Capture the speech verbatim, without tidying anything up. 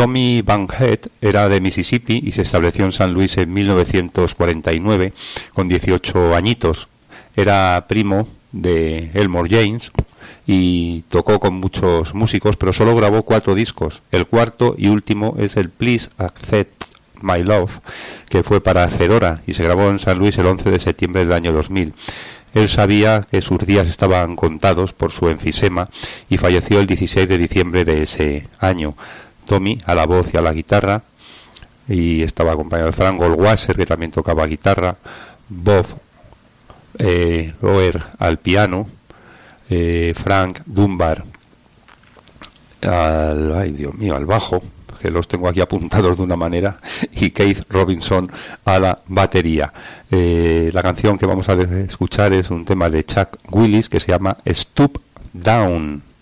Tommy Bankhead era de Mississippi y se estableció en San Luis en mil novecientos cuarenta y nueve con dieciocho añitos. Era primo de Elmore James y tocó con muchos músicos, pero solo grabó cuatro discos. El cuarto y último es el Please Accept My Love, que fue para Fedora y se grabó en San Luis el once de septiembre del año dos mil. Él sabía que sus días estaban contados por su enfisema y falleció el dieciséis de diciembre de ese año. Tommy a la voz y a la guitarra, y estaba acompañado de Frank Goldwasser, que también tocaba guitarra, Bob eh, Roer al piano, eh, Frank Dunbar al, ay Dios mío, al bajo, que los tengo aquí apuntados de una manera, y Keith Robinson a la batería. Eh, la canción que vamos a escuchar es un tema de Chuck Willis que se llama Stoop Down.